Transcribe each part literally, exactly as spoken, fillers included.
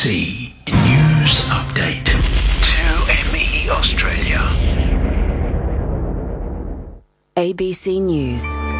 C News Update. two M E Australia. A B C News.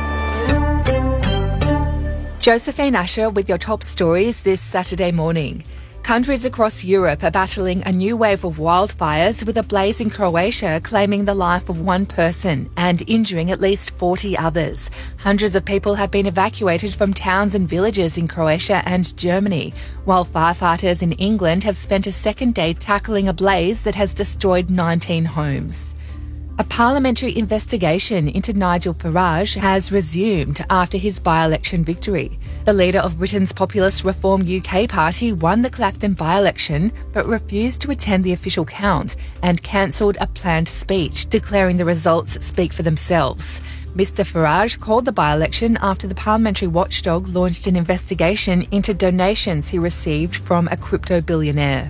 Josephine Asher with your top stories this Saturday morning. Countries across Europe are battling a new wave of wildfires, with a blaze in Croatia claiming the life of one person and injuring at least forty others. Hundreds of people have been evacuated from towns and villages in Croatia and Germany, while firefighters in England have spent a second day tackling a blaze that has destroyed nineteen homes. A parliamentary investigation into Nigel Farage has resumed after his by-election victory. The leader of Britain's populist Reform U K party won the Clacton by-election but refused to attend the official count and cancelled a planned speech, declaring the results speak for themselves. Mister Farage called the by-election after the parliamentary watchdog launched an investigation into donations he received from a crypto billionaire.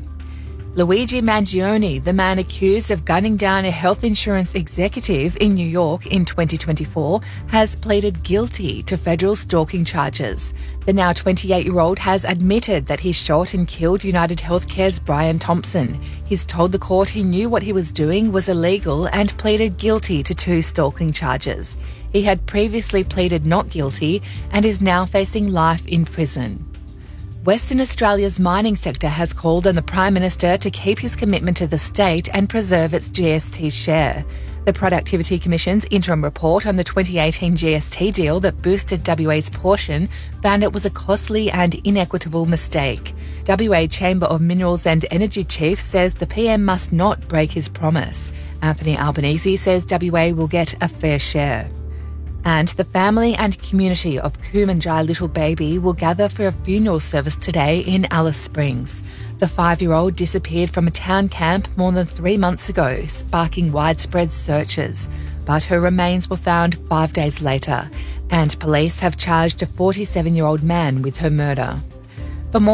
Luigi Mangione, the man accused of gunning down a health insurance executive in New York in twenty twenty-four, has pleaded guilty to federal stalking charges. The now twenty-eight-year-old has admitted that he shot and killed United Healthcare's Brian Thompson. He's told the court he knew what he was doing was illegal and pleaded guilty to two stalking charges. He had previously pleaded not guilty and is now facing life in prison. Western Australia's mining sector has called on the Prime Minister to keep his commitment to the state and preserve its G S T share. The Productivity Commission's interim report on the twenty eighteen G S T deal that boosted W A's portion found it was a costly and inequitable mistake. W A Chamber of Minerals and Energy Chief says the P M must not break his promise. Anthony Albanese says W A will get a fair share. And the family and community of Kumanjai little baby will gather for a funeral service today in Alice Springs. The five-year-old disappeared from a town camp more than three months ago, sparking widespread searches. But her remains were found five days later, and police have charged a forty-seven-year-old man with her murder.